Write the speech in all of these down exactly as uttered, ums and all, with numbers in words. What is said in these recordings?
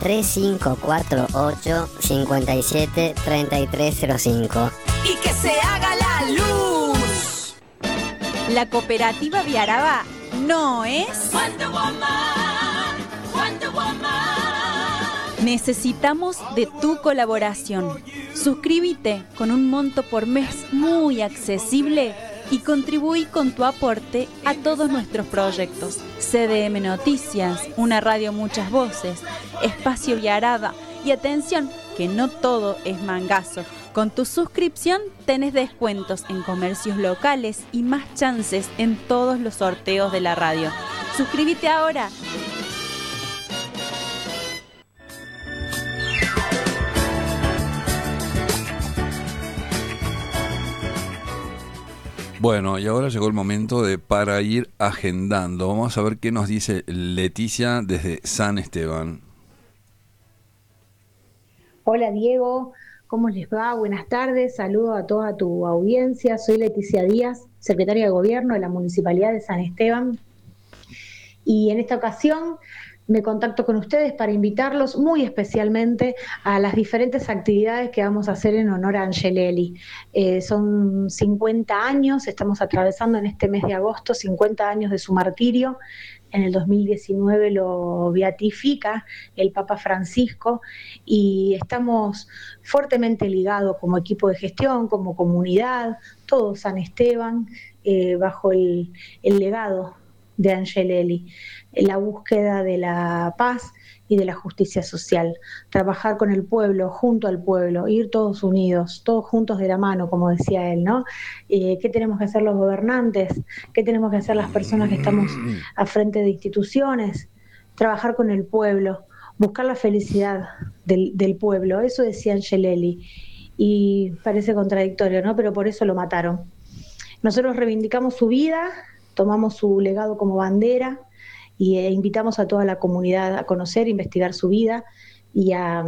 tres cinco cuatro ocho, cinco siete, tres tres cero cinco. Y que se haga la luz. La cooperativa Viaraba no es... Wonder Woman, Wonder Woman. Necesitamos de tu colaboración. Suscríbete con un monto por mes muy accesible y contribuí con tu aporte a todos nuestros proyectos. C D M Noticias, una radio muchas voces, Espacio Viaraba y atención, que no todo es mangazo. Con tu suscripción tenés descuentos en comercios locales y más chances en todos los sorteos de la radio. Suscríbete ahora. Bueno, y ahora llegó el momento de para ir agendando. Vamos a ver qué nos dice Leticia desde San Esteban. Hola Diego, ¿cómo les va? Buenas tardes, saludo a toda tu audiencia. Soy Leticia Díaz, secretaria de Gobierno de la Municipalidad de San Esteban. Y en esta ocasión me contacto con ustedes para invitarlos muy especialmente a las diferentes actividades que vamos a hacer en honor a Angelelli. Eh, son cincuenta años, estamos atravesando en este mes de agosto cincuenta años de su martirio. En el dos mil diecinueve lo beatifica el Papa Francisco y estamos fuertemente ligados como equipo de gestión, como comunidad, todo San Esteban, eh, bajo el, el legado de Angelelli, la búsqueda de la paz y de la justicia social, trabajar con el pueblo, junto al pueblo, ir todos unidos, todos juntos de la mano, como decía él, ¿no? Eh, ¿Qué tenemos que hacer los gobernantes? ¿Qué tenemos que hacer las personas que estamos a frente de instituciones? Trabajar con el pueblo, buscar la felicidad del, del pueblo, eso decía Angelelli, y parece contradictorio, ¿no? Pero por eso lo mataron. Nosotros reivindicamos su vida, tomamos su legado como bandera y eh, invitamos a toda la comunidad a conocer, investigar su vida y a,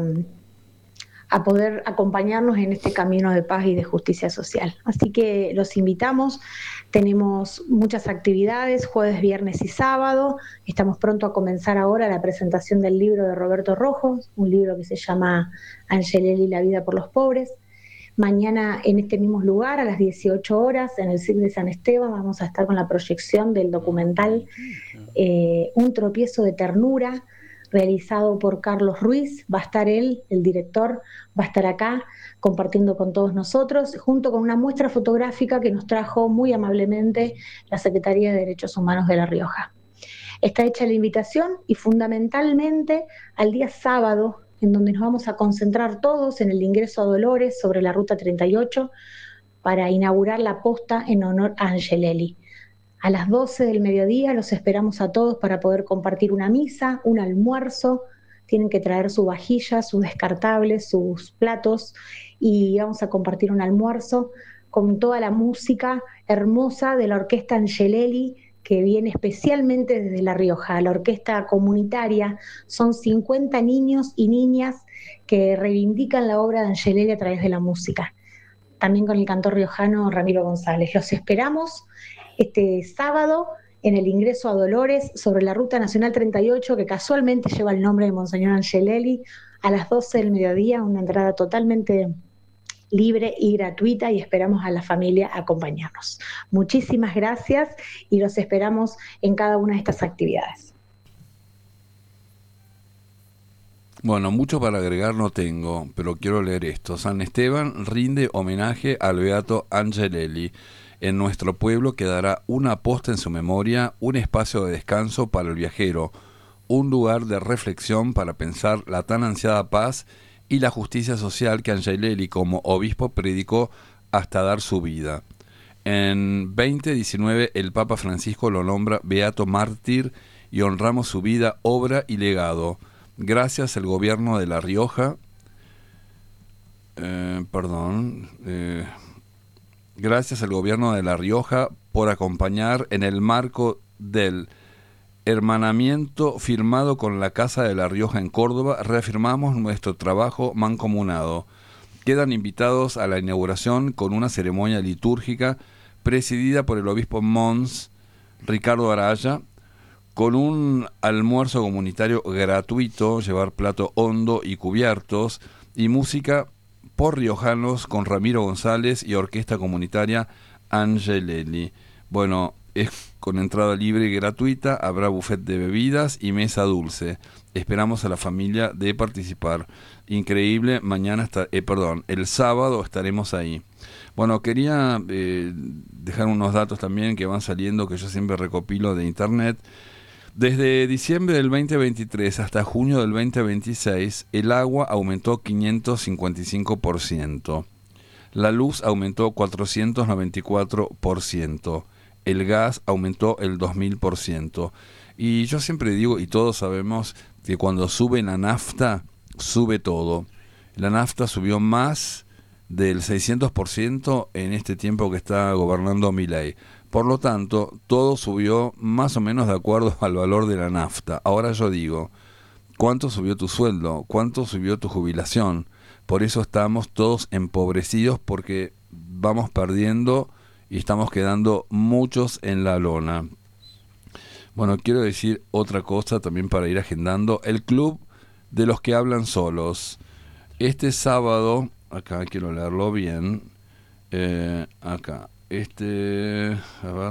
a poder acompañarnos en este camino de paz y de justicia social. Así que los invitamos, tenemos muchas actividades, jueves, viernes y sábado. Estamos pronto a comenzar ahora la presentación del libro de Roberto Rojo, un libro que se llama Angelelli, la vida por los pobres. Mañana en este mismo lugar, a las dieciocho horas, en el C I C de San Esteban, vamos a estar con la proyección del documental eh, Un tropiezo de ternura, realizado por Carlos Ruiz. Va a estar él, el director, va a estar acá compartiendo con todos nosotros, junto con una muestra fotográfica que nos trajo muy amablemente la Secretaría de Derechos Humanos de La Rioja. Está hecha la invitación y fundamentalmente al día sábado, en donde nos vamos a concentrar todos en el ingreso a Dolores sobre la Ruta treinta y ocho para inaugurar la posta en honor a Angelelli. A las doce del mediodía los esperamos a todos para poder compartir una misa, un almuerzo. Tienen que traer su vajilla, sus descartables, sus platos y vamos a compartir un almuerzo con toda la música hermosa de la Orquesta Angelelli, que viene especialmente desde La Rioja, la orquesta comunitaria. Son cincuenta niños y niñas que reivindican la obra de Angelelli a través de la música. También con el cantor riojano Ramiro González. Los esperamos este sábado en el ingreso a Dolores sobre la Ruta Nacional treinta y ocho, que casualmente lleva el nombre de Monseñor Angelelli, a las doce del mediodía, una entrada totalmente libre y gratuita, y esperamos a la familia acompañarnos. Muchísimas gracias y los esperamos en cada una de estas actividades. Bueno, mucho para agregar no tengo, pero quiero leer esto. San Esteban rinde homenaje al beato Angelelli. En nuestro pueblo quedará una posta en su memoria, un espacio de descanso para el viajero, un lugar de reflexión para pensar la tan ansiada paz y la justicia social que Angelelli como obispo predicó hasta dar su vida. En veinte diecinueve el Papa Francisco lo nombra beato mártir y honramos su vida, obra y legado. Gracias al gobierno de La Rioja, eh, perdón, eh, gracias al gobierno de La Rioja por acompañar en el marco del hermanamiento firmado con la Casa de La Rioja en Córdoba. Reafirmamos nuestro trabajo mancomunado. Quedan invitados a la inauguración con una ceremonia litúrgica presidida por el obispo Mons Ricardo Araya, con un almuerzo comunitario gratuito, llevar plato hondo y cubiertos, y música por riojanos con Ramiro González y orquesta comunitaria Angelelli. Bueno, es con entrada libre y gratuita, habrá buffet de bebidas y mesa dulce. Esperamos a la familia de participar. Increíble, mañana está, eh, perdón, el sábado estaremos ahí. Bueno, quería eh, dejar unos datos también que van saliendo, que yo siempre recopilo de internet. Desde diciembre del veinte veintitrés hasta junio del veinte veintiséis, el agua aumentó quinientos cincuenta y cinco por ciento. La luz aumentó cuatrocientos noventa y cuatro por ciento. El gas aumentó el dos mil por ciento. Y yo siempre digo, y todos sabemos, que cuando sube la nafta, sube todo. La nafta subió más del seiscientos por ciento en este tiempo que está gobernando Milei. Por lo tanto, todo subió más o menos de acuerdo al valor de la nafta. Ahora yo digo, ¿cuánto subió tu sueldo? ¿Cuánto subió tu jubilación? Por eso estamos todos empobrecidos, porque vamos perdiendo y estamos quedando muchos en la lona. Bueno, quiero decir otra cosa también para ir agendando. El Club de los que hablan solos. Este sábado, acá quiero leerlo bien, eh, acá, este, a ver,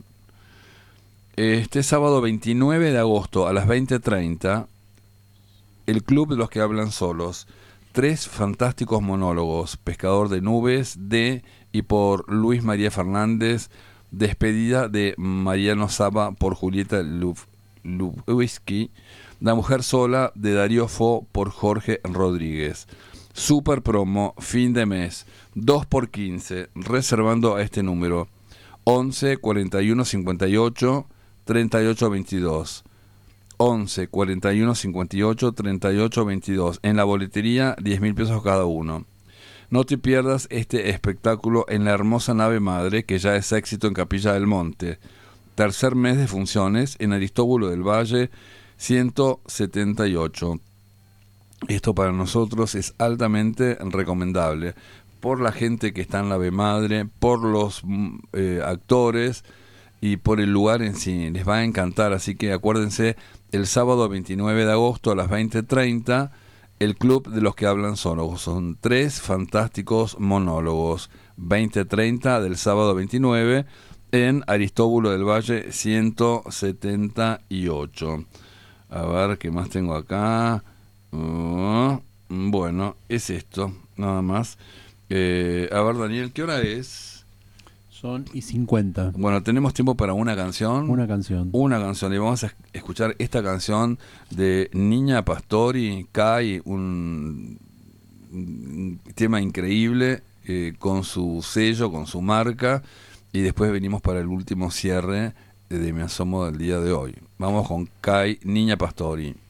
este sábado veintinueve de agosto a las veinte treinta, el Club de los que hablan solos. Tres fantásticos monólogos, Pescador de Nubes, de y por Luis María Fernández, Despedida de Mariano Saba por Julieta Lubwisky, La Mujer Sola de Darío Fo por Jorge Rodríguez. Super promo, fin de mes, dos por quince, reservando a este número, once cuarenta y uno cincuenta y ocho treinta y ocho veintidós. once cuarenta y uno cincuenta y ocho treinta y ocho veintidós. En la boletería, diez mil pesos cada uno. No te pierdas este espectáculo en la hermosa nave madre, que ya es éxito en Capilla del Monte. Tercer mes de funciones en Aristóbulo del Valle, ciento setenta y ocho. Esto para nosotros es altamente recomendable, por la gente que está en la nave madre, por los eh, actores y por el lugar en sí. Les va a encantar, así que acuérdense, el sábado veintinueve de agosto a las veinte treinta, el Club de los que hablan solos. Son tres fantásticos monólogos. veinte treinta del sábado veintinueve en Aristóbulo del Valle ciento setenta y ocho. A ver, ¿qué más tengo acá? Uh, bueno, es esto, nada más. Eh, a ver, Daniel, ¿qué hora es? Son y cincuenta. Bueno, tenemos tiempo para una canción. Una canción. Una canción. Y vamos a escuchar esta canción de Niña Pastori, Kai, un, un tema increíble, eh, con su sello, con su marca. Y después venimos para el último cierre de Me Asomo del día de hoy. Vamos con Kai, Niña Pastori.